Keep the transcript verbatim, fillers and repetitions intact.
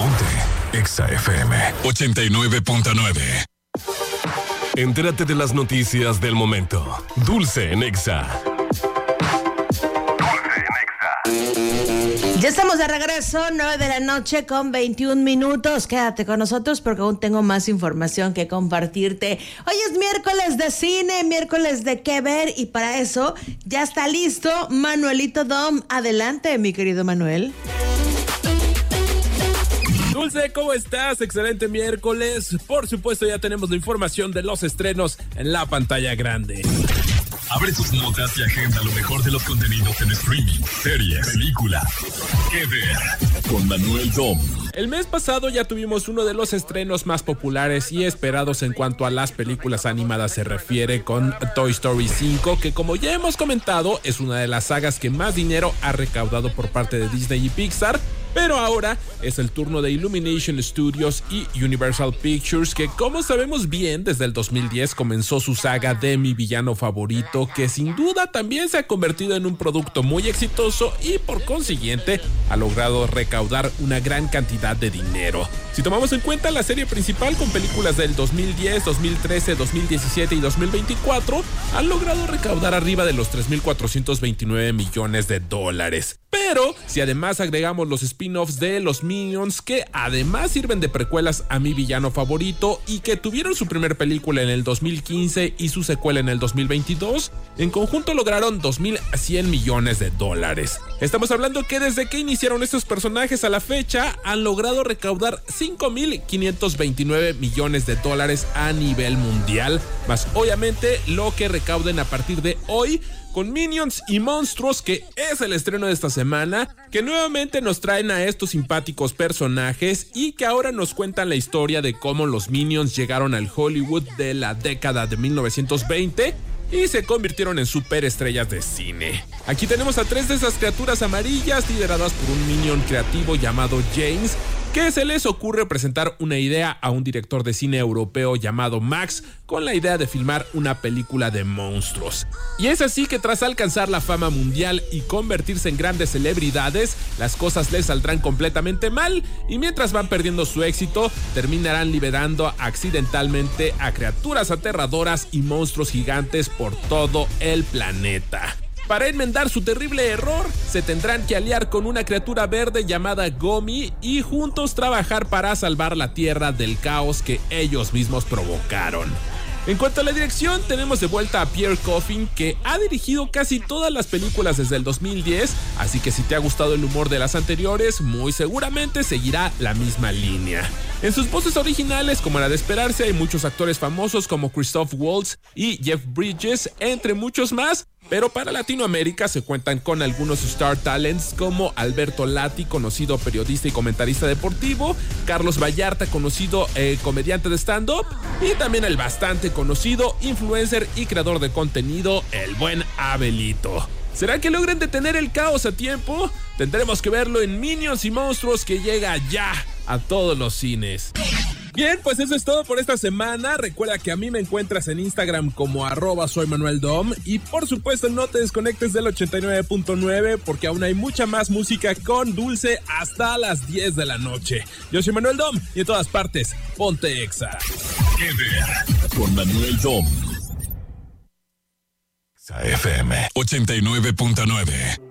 Ponte Exa F M ochenta y nueve punto nueve. Entérate de las noticias del momento. Dulce en Exa. Ya estamos de regreso, nueve de la noche con veintiún minutos. Quédate con nosotros porque aún tengo más información que compartirte. Hoy es miércoles de cine, miércoles de qué ver, y para eso ya está listo Manuelito Dom. Adelante, mi querido Manuel. Dulce, ¿cómo estás? Excelente miércoles. Por supuesto, ya tenemos la información de los estrenos en la pantalla grande. Abre tus notas y agenda lo mejor de los contenidos en streaming, series, películas. ¿Qué ver? Con Manuel Dom. El mes pasado ya tuvimos uno de los estrenos más populares y esperados en cuanto a las películas animadas se refiere, con Toy Story cinco, que como ya hemos comentado es una de las sagas que más dinero ha recaudado por parte de Disney y Pixar. Pero ahora es el turno de Illumination Studios y Universal Pictures, que como sabemos bien desde el dos mil diez comenzó su saga de Mi Villano Favorito, que sin duda también se ha convertido en un producto muy exitoso y por consiguiente ha logrado recaudar una gran cantidad de dinero. Si tomamos en cuenta la serie principal, con películas del dos mil diez, dos mil trece, dos mil diecisiete y dos mil veinticuatro, han logrado recaudar arriba de los tres mil cuatrocientos veintinueve millones de dólares. Pero si además agregamos los spin-offs de los Minions, que además sirven de precuelas a Mi Villano Favorito y que tuvieron su primer película en el dos mil quince y su secuela en el dos mil veintidós, en conjunto lograron dos mil cien millones de dólares. Estamos hablando que desde que iniciaron estos personajes a la fecha han logrado recaudar cinco mil quinientos veintinueve millones de dólares a nivel mundial, más obviamente lo que recauden a partir de hoy con Minions y Monstruos, que es el estreno de esta semana, que nuevamente nos traen a estos simpáticos personajes y que ahora nos cuentan la historia de cómo los Minions llegaron al Hollywood de la década de mil novecientos veinte y se convirtieron en superestrellas de cine. Aquí tenemos a tres de esas criaturas amarillas lideradas por un Minion creativo llamado James, que se les ocurre presentar una idea a un director de cine europeo llamado Max con la idea de filmar una película de monstruos. Y es así que tras alcanzar la fama mundial y convertirse en grandes celebridades, las cosas les saldrán completamente mal y mientras van perdiendo su éxito, terminarán liberando accidentalmente a criaturas aterradoras y monstruos gigantes por todo el planeta. Para enmendar su terrible error, se tendrán que aliar con una criatura verde llamada Gomi y juntos trabajar para salvar la Tierra del caos que ellos mismos provocaron. En cuanto a la dirección, tenemos de vuelta a Pierre Coffin, que ha dirigido casi todas las películas desde el dos mil diez, así que si te ha gustado el humor de las anteriores, muy seguramente seguirá la misma línea. En sus voces originales, como era de esperarse, hay muchos actores famosos como Christoph Waltz y Jeff Bridges, entre muchos más, pero para Latinoamérica se cuentan con algunos star talents como Alberto Lati, conocido periodista y comentarista deportivo, Carlos Vallarta, conocido eh, comediante de stand-up, y también el bastante conocido influencer y creador de contenido, el buen Abelito. ¿Será que logren detener el caos a tiempo? Tendremos que verlo en Minions y Monstruos, que llega ya a todos los cines. Bien, pues eso es todo por esta semana. Recuerda que a mí me encuentras en Instagram como arroba soy Manuel Dom. Y por supuesto no te desconectes del ochenta y nueve punto nueve porque aún hay mucha más música con Dulce hasta las diez de la noche. Yo soy Manuel Dom y en todas partes, ponte Exa. ¿Qué ver? Con Manuel Dom. Exa F M ochenta y nueve punto nueve.